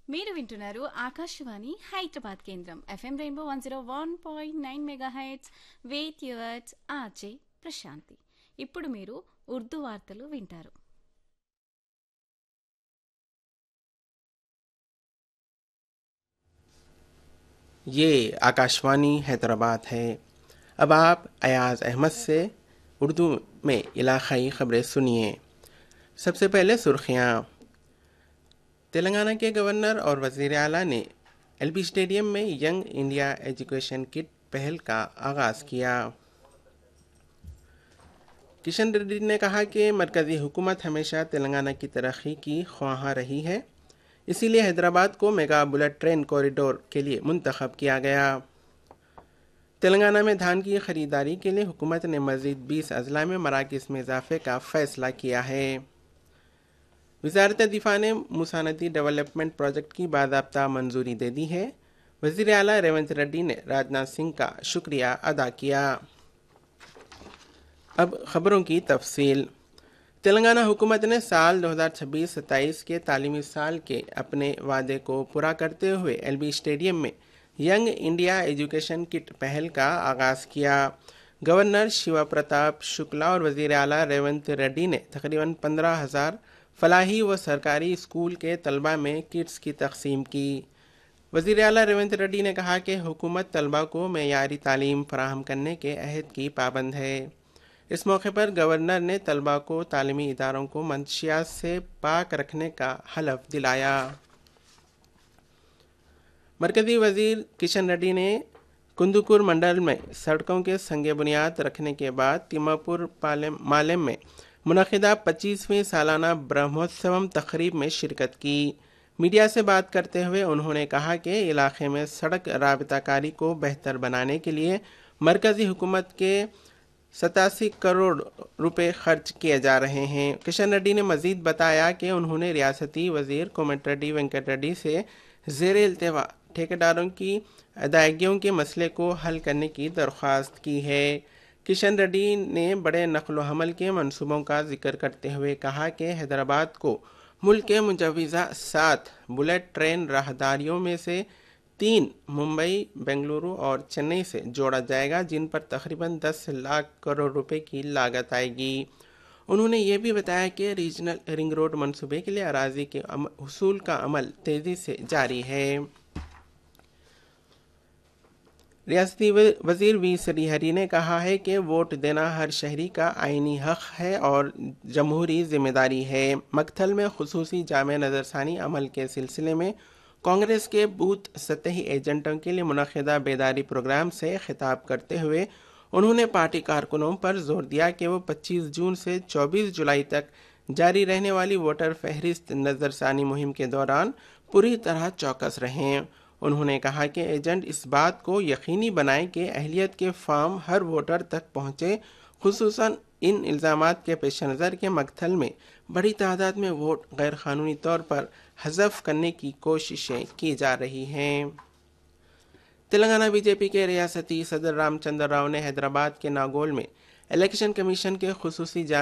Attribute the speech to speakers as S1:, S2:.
S1: మీరు వింటున్నారు ఆకాశవాణి హైదరాబాద్ కేంద్రం FM rainbow 101.9 megahertz with yours RJ Prashanti. ఇప్పుడు మీరు ఉర్దూ వార్తలు వింటారు.
S2: ये आकाशवाणी हैदराबाद है। अब आप अयाज अहमद से उर्दू में इलाक़ाई ख़बरें सुनिए। सबसे पहले सुर्खियाँ। तेलंगाना के गवर्नर और वज़ीर आला ने एलबी स्टेडियम में यंग इंडिया एजुकेशन किट पहल का आगाज़ किया। किशन रेड्डी ने कहा कि मरकज़ी हुकूमत हमेशा तेलंगाना की तरक्की की ख्वाहां रही है, इसीलिए हैदराबाद को मेगा बुलेट ट्रेन कॉरिडोर के लिए मुंतखब किया गया। तेलंगाना में धान की खरीदारी के लिए हुकूमत ने मज़ीद 20 अजला में मराकज़ में इजाफे का फ़ैसला किया है। वज़ारत दिफा ने मूसा नदी डेवलपमेंट प्रोजेक्ट की बाज़ाब्ता मंजूरी दे दी है। वज़ीर आला रेवंत रेड्डी ने राजनाथ सिंह का शुक्रिया अदा किया। अब खबरों की तफसील। तेलंगाना हुकूमत ने साल 2026-27 के तालीमी साल के अपने वादे को पूरा करते हुए एलबी स्टेडियम में यंग इंडिया एजुकेशन किट पहल का आगाज़ किया। गवर्नर शिवा प्रताप शुक्ला और वज़ीर आला रेवंत रेड्डी ने तकरीबन 15,000 फलाही व सरकारी स्कूल के तलबा में किट्स की तकसीम की। वज़ीर आला रेवंत रेड्डी ने कहा कि हुकूमत तलबा को मेयारी तालीम फराहम करने के अहद की पाबंद है। इस मौके पर गवर्नर ने तलबा को तालीमी इदारों को मंशियात से पाक रखने का हलफ दिलाया। मरकज़ी वज़ीर किशन रेड्डी ने कुंदुकुर मंडल में सड़कों के संगे बुनियाद रखने के बाद तिमापुर मालेम में मुनक़िदा 25वीं सालाना ब्रह्मोत्सवम तक़रीब में शिरकत की। मीडिया से बात करते हुए उन्होंने कहा कि इलाक़े में सड़क राबताकारी को बेहतर बनाने के लिए मरकज़ी हुकूमत के 87 करोड़ रुपए खर्च किए जा रहे हैं। किशन रेड्डी ने मज़ीद बताया कि उन्होंने रियासती वज़ीर कोमटिरेड्डी वेंकट रेड्डी से ज़ेरे इल्तिवा ठेकेदारों की अदायगियों के मसले को हल करने की दरख्वास्त की है। किशन रेड्डी ने बड़े नक़्ल व हमल के मंसूबों का जिक्र करते हुए कहा कि हैदराबाद को मुल्क के मुजव्वज़ा 7 बुलेट ट्रेन राहदारियों में से 3 मुंबई, बेंगलुरु और चेन्नई से जोड़ा जाएगा, जिन पर तकरीबन 10 लाख करोड़ रुपए की लागत आएगी। उन्होंने ये भी बताया कि रीजनल रिंग रोड मंसूबे के लिए अराजी के हुसूल का अमल तेज़ी से जारी है। रियासती वज़ीर वी श्रीहरी ने कहा है कि वोट देना हर शहरी का आइनी हक़ है और जमहूरी ज़िम्मेदारी है। मकथल में खुसूसी जामे नज़रसानी अमल के सिलसिले में कांग्रेस के बूथ सतही एजेंटों के लिए मुनक़िदा बेदारी प्रोग्राम से खिताब करते हुए उन्होंने पार्टी कारकुनों पर जोर दिया कि वो 25 जून से 24 जुलाई तक जारी रहने वाली वोटर फहरिस्त नज़रसानी मुहिम के दौरान पूरी तरह चौकस रहें। उन्होंने कहा कि एजेंट इस बात को यकीनी बनाएं कि अहलियत के फॉर्म हर वोटर तक पहुँचे, खुसूसन इन इल्ज़ामात के पेश नज़र के मकथल में बड़ी तादाद में वोट गैर क़ानूनी तौर पर हज़फ करने की कोशिशें की जा रही हैं। तेलंगाना बीजेपी के रियासती सदर रामचंद्र राव ने हैदराबाद के नागौल में इलेक्शन कमीशन के खुसूसी